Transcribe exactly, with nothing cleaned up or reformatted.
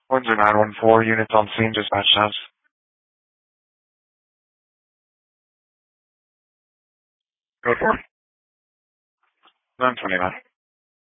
Windsor nine one four, units on scene, dispatch house. Go for it. nine twenty-nine.